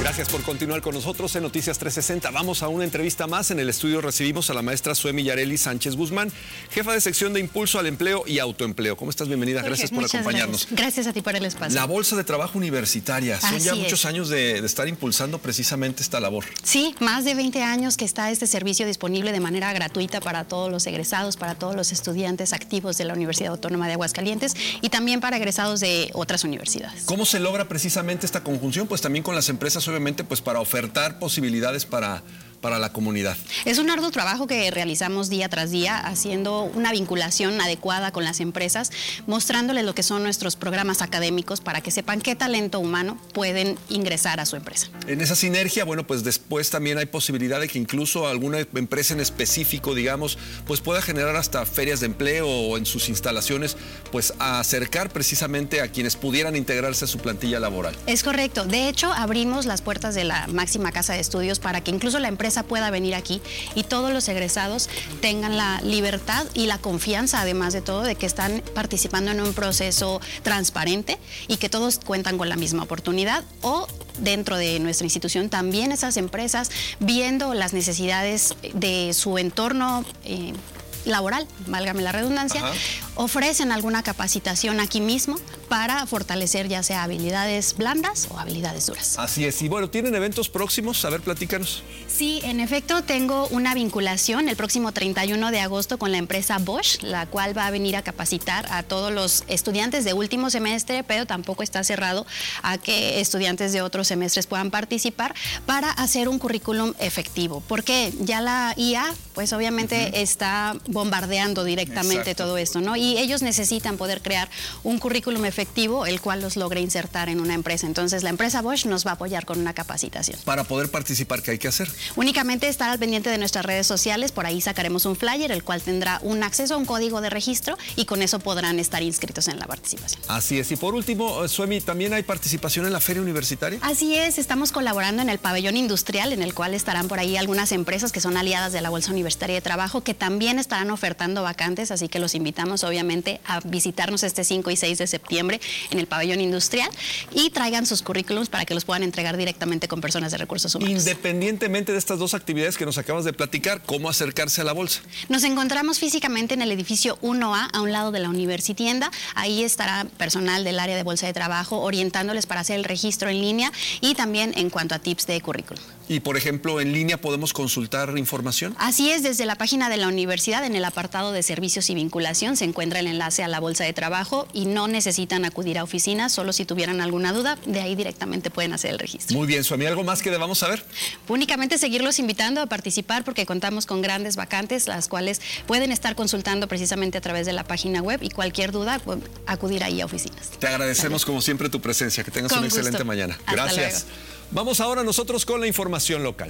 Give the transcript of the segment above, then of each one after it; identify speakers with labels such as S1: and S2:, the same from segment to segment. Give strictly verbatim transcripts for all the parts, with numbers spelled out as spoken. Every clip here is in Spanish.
S1: Gracias por continuar con nosotros en Noticias trescientos sesenta. Vamos a una entrevista más. En el estudio recibimos a la maestra Suemi Yareli Sánchez Guzmán, jefa de sección de Impulso al Empleo y Autoempleo. ¿Cómo estás? Bienvenida.
S2: Jorge,
S1: gracias por acompañarnos.
S2: Gracias. gracias a ti por el espacio.
S1: La Bolsa de Trabajo Universitaria. Son
S2: Así
S1: ya
S2: es.
S1: muchos años de, de estar impulsando precisamente esta labor.
S2: Sí, más de veinte años que está este servicio disponible de manera gratuita para todos los egresados, para todos los estudiantes activos de la Universidad Autónoma de Aguascalientes y también para egresados de otras universidades.
S1: ¿Cómo se logra precisamente esta conjunción? Pues también con las empresas, obviamente, pues para ofertar posibilidades para, para la comunidad.
S2: Es un arduo trabajo que realizamos día tras día, haciendo una vinculación adecuada con las empresas, mostrándoles lo que son nuestros programas académicos para que sepan qué talento humano pueden ingresar a su empresa. En
S1: esa sinergia, bueno, pues después también hay posibilidad de que incluso alguna empresa en específico, digamos, pues pueda generar hasta ferias de empleo o en sus instalaciones, pues a acercar precisamente a quienes pudieran integrarse a su plantilla laboral.
S2: Es correcto. De hecho, abrimos las puertas de la máxima casa de estudios para que incluso la empresa pueda venir aquí y todos los egresados tengan la libertad y la confianza, además de todo, de que están participando en un proceso transparente y que todos cuentan con la misma oportunidad. O dentro de nuestra institución también esas empresas, viendo las necesidades de su entorno eh, laboral, válgame la redundancia, Ajá. ofrecen alguna capacitación aquí mismo para fortalecer ya sea habilidades blandas o habilidades duras.
S1: Así es. Y bueno, ¿tienen eventos próximos? A ver, platícanos.
S2: Sí, en efecto, tengo una vinculación el próximo treinta y uno de agosto con la empresa Bosch, la cual va a venir a capacitar a todos los estudiantes de último semestre, pero tampoco está cerrado a que estudiantes de otros semestres puedan participar para hacer un currículum efectivo. Porque ya la I A, pues obviamente uh-huh. está bombardeando directamente Exacto. todo esto, ¿no? Y ellos necesitan poder crear un currículum efectivo, el cual los logre insertar en una empresa. Entonces, la empresa Bosch nos va a apoyar con una capacitación.
S1: Para poder participar, ¿qué hay que hacer?
S2: Únicamente estar al pendiente de nuestras redes sociales, por ahí sacaremos un flyer, el cual tendrá un acceso a un código de registro y con eso podrán estar inscritos en la participación.
S1: Así es. Y por último, Suemi, ¿también hay participación en la Feria Universitaria?
S2: Así es, estamos colaborando en el pabellón industrial, en el cual estarán por ahí algunas empresas que son aliadas de la Bolsa Universitaria de Trabajo, que también estarán ofertando vacantes, así que los invitamos obviamente a visitarnos este cinco y seis de septiembre en el pabellón industrial y traigan sus currículums para que los puedan entregar directamente con personas de recursos humanos.
S1: Independientemente de estas dos actividades que nos acabas de platicar, ¿cómo acercarse a la bolsa?
S2: Nos encontramos físicamente en el edificio uno A, a un lado de la Universitienda. Ahí estará personal del área de Bolsa de Trabajo orientándoles para hacer el registro en línea y también en cuanto a tips de currículum.
S1: Y, por ejemplo, ¿en línea podemos consultar información?
S2: Así es, desde la página de la universidad, en el apartado de servicios y vinculación, se encuentra el enlace a la Bolsa de Trabajo y no necesitan acudir a oficinas, solo si tuvieran alguna duda, de ahí directamente pueden hacer el registro.
S1: Muy bien, Suemi, ¿algo más que debamos saber?
S2: Únicamente seguirlos invitando a participar porque contamos con grandes vacantes, las cuales pueden estar consultando precisamente a través de la página web y cualquier duda, pues, acudir ahí a oficinas.
S1: Te agradecemos Dale. como siempre tu presencia, que tengas
S2: con
S1: una
S2: gusto.
S1: excelente mañana.
S2: Hasta
S1: Gracias.
S2: Luego.
S1: Vamos ahora nosotros con la información local.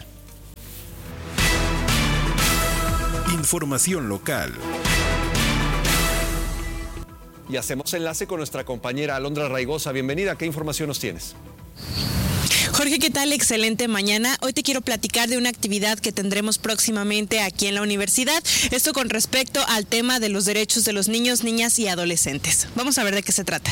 S3: Información local.
S1: Y hacemos enlace con nuestra compañera Alondra Raigosa. Bienvenida, ¿qué información nos tienes?
S4: Jorge, ¿qué tal? Excelente mañana. Hoy te quiero platicar de una actividad que tendremos próximamente aquí en la universidad. Esto con respecto al tema de los derechos de los niños, niñas y adolescentes. Vamos a ver de qué se trata.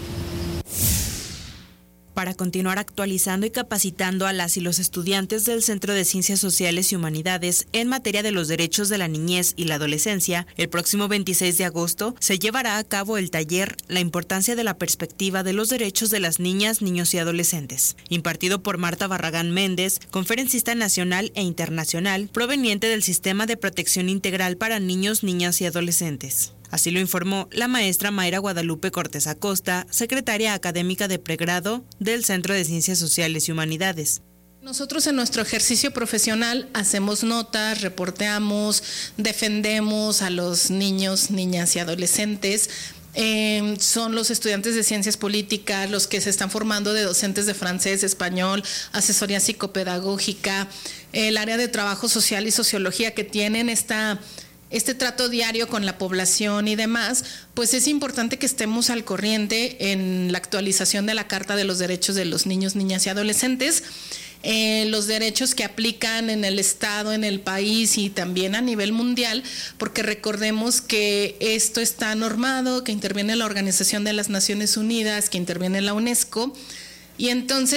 S4: Para continuar actualizando y capacitando a las y los estudiantes del Centro de Ciencias Sociales y Humanidades en materia de los derechos de la niñez y la adolescencia, el próximo veintiséis de agosto se llevará a cabo el taller La importancia de la perspectiva de los derechos de las niñas, niños y adolescentes, impartido por Marta Barragán Méndez, conferencista nacional e internacional, proveniente del Sistema de Protección Integral para Niños, Niñas y Adolescentes. Así lo informó la maestra Mayra Guadalupe Cortés Acosta, secretaria académica de pregrado del Centro de Ciencias Sociales y Humanidades.
S5: Nosotros en nuestro ejercicio profesional hacemos notas, reporteamos, defendemos a los niños, niñas y adolescentes. Eh, son los estudiantes de ciencias políticas los que se están formando de docentes de francés, español, asesoría psicopedagógica, el área de trabajo social y sociología que tienen esta... este trato diario con la población y demás, pues es importante que estemos al corriente en la actualización de la Carta de los Derechos de los Niños, Niñas y Adolescentes, eh, los derechos que aplican en el Estado, en el país y también a nivel mundial, porque recordemos que esto está normado, que interviene la Organización de las Naciones Unidas, que interviene la UNESCO, y entonces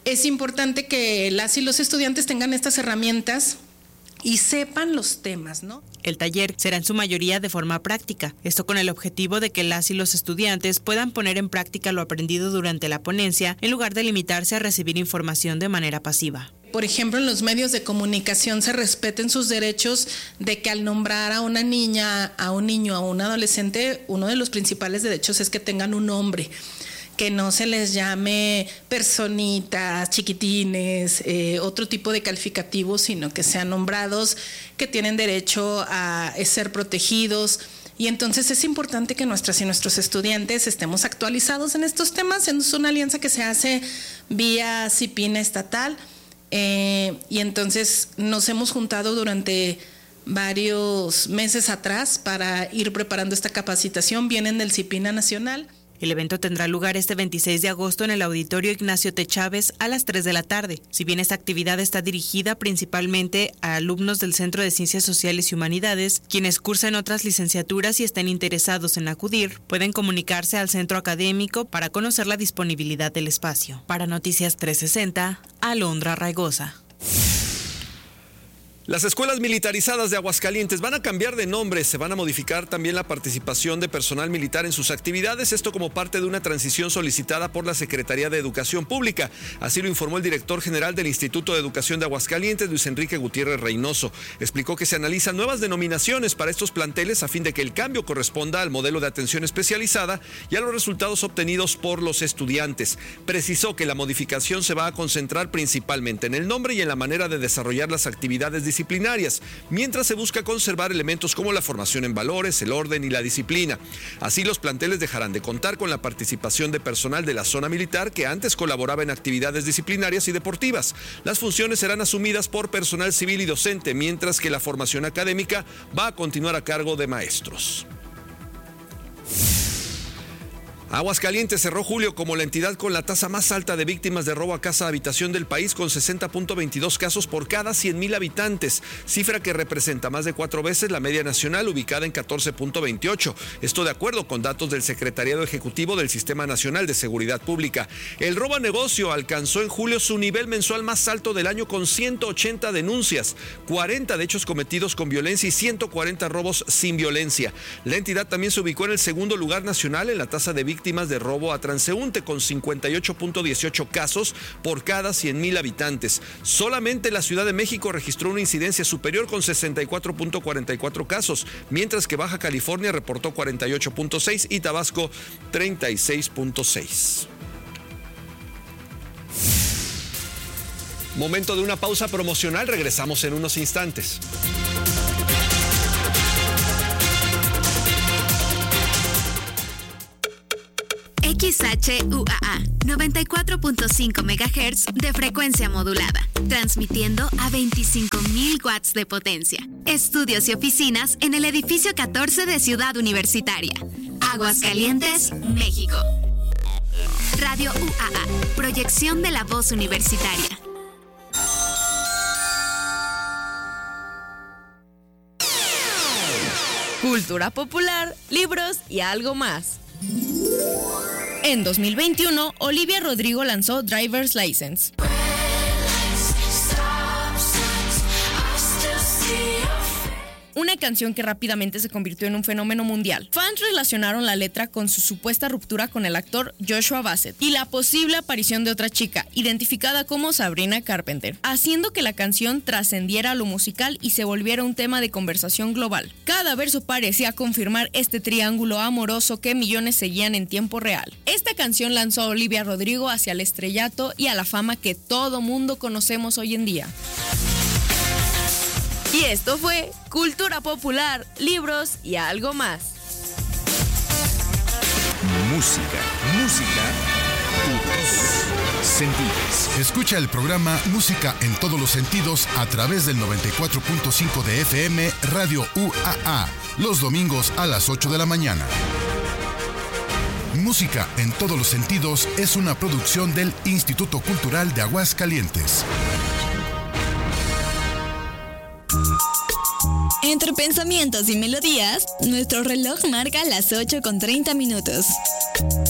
S5: es importante que las y los estudiantes tengan estas herramientas y sepan los temas, ¿no?
S4: El taller será en su mayoría de forma práctica, esto con el objetivo de que las y los estudiantes puedan poner en práctica lo aprendido durante la ponencia, en lugar de limitarse a recibir información de manera pasiva.
S5: Por ejemplo, en los medios de comunicación se respeten sus derechos de que al nombrar a una niña, a un niño, a un adolescente, uno de los principales derechos es que tengan un nombre, que no se les llame personitas, chiquitines, eh, otro tipo de calificativos, sino que sean nombrados, que tienen derecho a ser protegidos. Y entonces es importante que nuestras y nuestros estudiantes estemos actualizados en estos temas. Es una alianza que se hace vía CIPINA estatal. Eh, y entonces nos hemos juntado durante varios meses atrás para ir preparando esta capacitación. Vienen del CIPINA Nacional.
S4: El evento tendrá lugar este veintiséis de agosto en el Auditorio Ignacio T. Chávez a las tres de la tarde. Si bien esta actividad está dirigida principalmente a alumnos del Centro de Ciencias Sociales y Humanidades, quienes cursan otras licenciaturas y estén interesados en acudir, pueden comunicarse al centro académico para conocer la disponibilidad del espacio. Para Noticias trescientos sesenta, Alondra Raigosa.
S1: Las escuelas militarizadas de Aguascalientes van a cambiar de nombre, se van a modificar también la participación de personal militar en sus actividades, esto como parte de una transición solicitada por la Secretaría de Educación Pública. Así lo informó el director general del Instituto de Educación de Aguascalientes, Luis Enrique Gutiérrez Reynoso. Explicó que se analizan nuevas denominaciones para estos planteles a fin de que el cambio corresponda al modelo de atención especializada y a los resultados obtenidos por los estudiantes. Precisó que la modificación se va a concentrar principalmente en el nombre y en la manera de desarrollar las actividades disciplinarias. disciplinarias, mientras se busca conservar elementos como la formación en valores, el orden y la disciplina. Así, los planteles dejarán de contar con la participación de personal de la zona militar que antes colaboraba en actividades disciplinarias y deportivas. Las funciones serán asumidas por personal civil y docente, mientras que la formación académica va a continuar a cargo de maestros. Aguascalientes cerró julio como la entidad con la tasa más alta de víctimas de robo a casa habitación del país, con sesenta punto veintidós casos por cada cien mil habitantes, cifra que representa más de cuatro veces la media nacional, ubicada en catorce punto veintiocho. Esto de acuerdo con datos del Secretariado Ejecutivo del Sistema Nacional de Seguridad Pública. El robo a negocio alcanzó en julio su nivel mensual más alto del año, con ciento ochenta denuncias, cuarenta de hechos cometidos con violencia y ciento cuarenta robos sin violencia. La entidad también se ubicó en el segundo lugar nacional en la tasa de víctimas de robo a transeúnte, con cincuenta y ocho punto dieciocho casos por cada cien mil habitantes. Solamente la Ciudad de México registró una incidencia superior, con sesenta y cuatro punto cuarenta y cuatro casos, mientras que Baja California reportó cuarenta y ocho punto seis y Tabasco treinta y seis punto seis. Momento de una pausa promocional, regresamos en unos instantes.
S3: X H U A A, noventa y cuatro punto cinco megahertz de frecuencia modulada, transmitiendo a veinticinco mil watts de potencia. Estudios y oficinas en el edificio catorce de Ciudad Universitaria. Aguascalientes, México. Radio U A A, proyección de la voz universitaria.
S6: Cultura popular, libros y algo más. En dos mil veintiuno, Olivia Rodrigo lanzó Driver's License. Una canción que rápidamente se convirtió en un fenómeno mundial. Fans relacionaron la letra con su supuesta ruptura con el actor Joshua Bassett y la posible aparición de otra chica, identificada como Sabrina Carpenter, haciendo que la canción trascendiera a lo musical y se volviera un tema de conversación global. Cada verso parecía confirmar este triángulo amoroso que millones seguían en tiempo real. Esta canción lanzó a Olivia Rodrigo hacia el estrellato y a la fama que todo mundo conocemos hoy en día. Y esto fue Cultura Popular, libros y algo más.
S7: Música, música, todos sentidos. Escucha el programa Música en todos los sentidos a través del noventa y cuatro punto cinco de F M Radio U A A, los domingos a las ocho de la mañana. Música en todos los sentidos es una producción del Instituto Cultural de Aguascalientes.
S8: Entre pensamientos y melodías, nuestro reloj marca las ocho con treinta minutos.